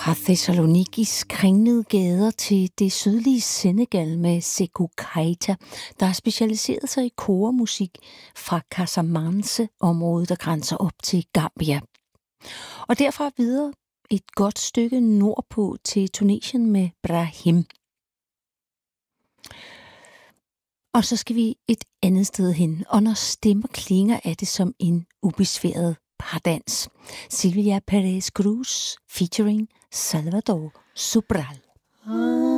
Fra Thessalonikis kringlede gader til det sydlige Senegal med Sékou Keita, der har specialiseret sig i koremusik fra Casamance-området, der grænser op til Gambia. Og derfra videre et godt stykke nordpå til Tunesien med Brahim. Og så skal vi et andet sted hen, og når stemmer klinger, er det som en ubesværet pardans. Silvia Perez Cruz featuring Salvador Sobral.